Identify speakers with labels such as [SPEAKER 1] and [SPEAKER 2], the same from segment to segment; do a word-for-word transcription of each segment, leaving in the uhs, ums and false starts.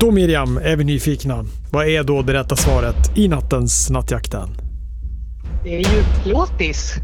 [SPEAKER 1] Då Miriam är vi nyfikna. Vad är då det rätta svaret i nattens Nattjakten?
[SPEAKER 2] Det är ju plåtis.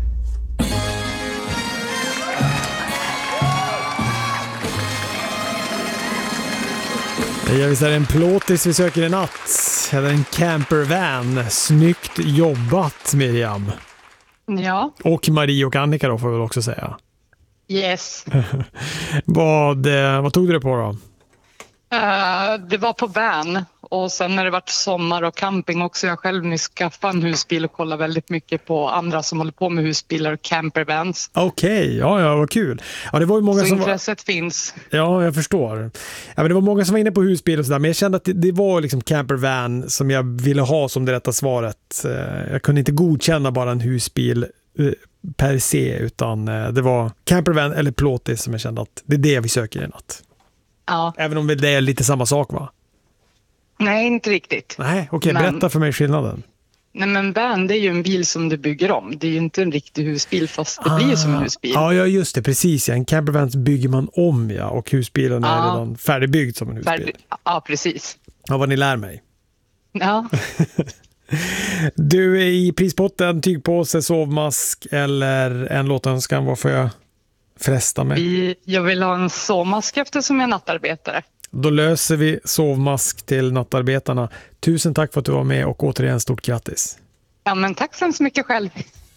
[SPEAKER 1] Ja, visst är det en plåtis vi söker i natt. Eller en campervan. Snyggt jobbat Miriam.
[SPEAKER 2] Ja.
[SPEAKER 1] Och Marie och Annika då får vi väl också säga.
[SPEAKER 2] Yes.
[SPEAKER 1] vad, vad tog du det på då?
[SPEAKER 2] Uh, det var på van. Och sen när det varit sommar och camping också. Jag själv nyss skaffade en husbil och kollar väldigt mycket på andra som håller på med husbilar och campervans.
[SPEAKER 1] Okej, okay, ja, ja, vad kul. Ja, det var ju många
[SPEAKER 2] så
[SPEAKER 1] som
[SPEAKER 2] intresset
[SPEAKER 1] var...
[SPEAKER 2] finns.
[SPEAKER 1] Ja, jag förstår. Ja, men det var många som var inne på husbil och sådär. Men jag kände att det, det var liksom campervan som jag ville ha som det rätta svaret. Jag kunde inte godkänna bara en husbil per se, utan det var campervan eller plåtis som jag kände att det är det vi söker i natt.
[SPEAKER 2] Ja.
[SPEAKER 1] Även om det är lite samma sak, va?
[SPEAKER 2] Nej, inte riktigt.
[SPEAKER 1] Nej, okej, okay, berätta för mig skillnaden.
[SPEAKER 2] Nej, men van, det är ju en bil som du bygger om. Det är ju inte en riktig husbil, fast det ah, blir ju som en husbil.
[SPEAKER 1] Ja, just det, precis. Ja. En campervan bygger man om, ja. Och husbilen är ah. redan färdigbyggd som en husbil. Färdig...
[SPEAKER 2] Ja, precis.
[SPEAKER 1] Ja, vad ni lär mig.
[SPEAKER 2] Ja.
[SPEAKER 1] Du är i prispotten, tygpåse, sovmask eller en låtönskan. Vad får jag fresta med?
[SPEAKER 2] Vi, jag vill ha en sovmask eftersom jag är nattarbetare.
[SPEAKER 1] Då löser vi sovmask till nattarbetarna. Tusen tack för att du var med och återigen stort grattis.
[SPEAKER 2] Ja, men tack så mycket själv.